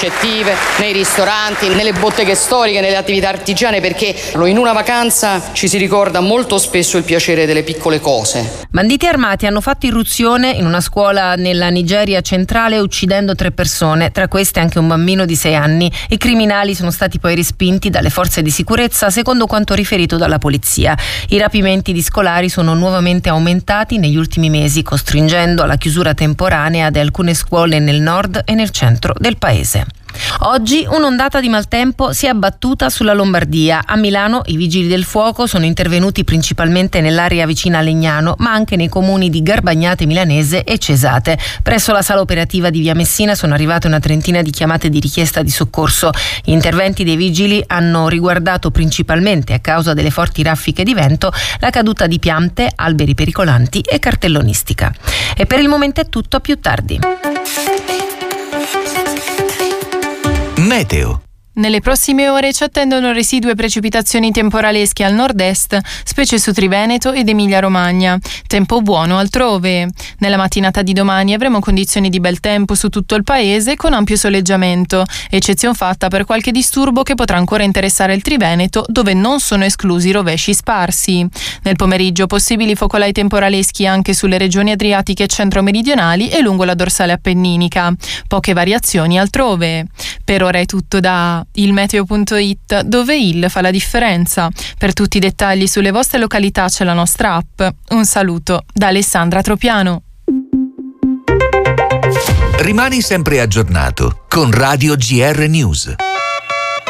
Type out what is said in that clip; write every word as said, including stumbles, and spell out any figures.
ricettive, nei ristoranti, nelle botteghe storiche, nelle attività artigiane, perché in una vacanza ci si ricorda molto spesso il piacere delle piccole cose. Banditi armati hanno fatto irruzione in una scuola nella Nigeria centrale uccidendo tre persone, tra queste anche un bambino di sei anni. I criminali sono stati poi respinti dalle forze di sicurezza, secondo quanto riferito dalla polizia. I rapimenti di scolari sono nuovamente aumentati negli ultimi mesi, costringendo alla chiusura temporanea di alcune scuole nel nord e nel centro del paese. Oggi un'ondata di maltempo si è abbattuta sulla Lombardia. A Milano i vigili del fuoco sono intervenuti principalmente nell'area vicina a Legnano, ma anche nei comuni di Garbagnate Milanese e Cesate. Presso la sala operativa di Via Messina sono arrivate una trentina di chiamate di richiesta di soccorso. Gli interventi dei vigili hanno riguardato principalmente, a causa delle forti raffiche di vento, la caduta di piante, alberi pericolanti e cartellonistica. E per il momento è tutto, a più tardi. Meteo. Nelle prossime ore ci attendono residue precipitazioni temporalesche al nord-est, specie su Triveneto ed Emilia-Romagna. Tempo buono altrove. Nella mattinata di domani avremo condizioni di bel tempo su tutto il paese con ampio soleggiamento, eccezion fatta per qualche disturbo che potrà ancora interessare il Triveneto, dove non sono esclusi rovesci sparsi. Nel pomeriggio possibili focolai temporaleschi anche sulle regioni adriatiche centro-meridionali e lungo la dorsale appenninica. Poche variazioni altrove. Per ora è tutto da il meteo punto it, dove il fa la differenza. Per tutti i dettagli sulle vostre località c'è la nostra app. Un saluto da Alessandra Tropiano. Rimani sempre aggiornato con Radio G R News.